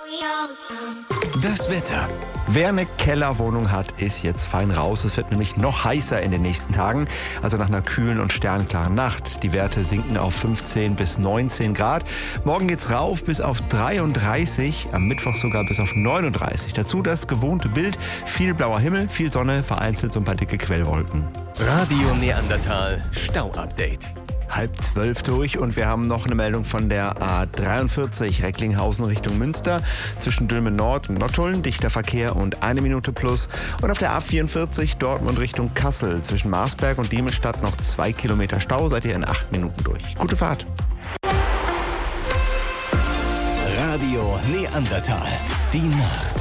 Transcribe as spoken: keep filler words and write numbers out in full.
Das Wetter. Wer eine Kellerwohnung hat, ist jetzt fein raus. Es wird nämlich noch heißer in den nächsten Tagen. Also nach einer kühlen und sternklaren Nacht. Die Werte sinken auf fünfzehn bis neunzehn Grad. Morgen geht's rauf bis auf dreiunddreißig. Am Mittwoch sogar bis auf neununddreißig. Dazu das gewohnte Bild. Viel blauer Himmel, viel Sonne, vereinzelt so ein paar dicke Quellwolken. Radio Neandertal Stau-Update. Halb zwölf durch und wir haben noch eine Meldung von der A dreiundvierzig Recklinghausen Richtung Münster. Zwischen Dülmen Nord und Nottuln dichter Verkehr und eine Minute plus. Und auf der A vierundvierzig Dortmund Richtung Kassel. Zwischen Marsberg und Diemelstadt noch zwei Kilometer Stau. Seid ihr in acht Minuten durch. Gute Fahrt. Radio Neandertal. Die Nacht.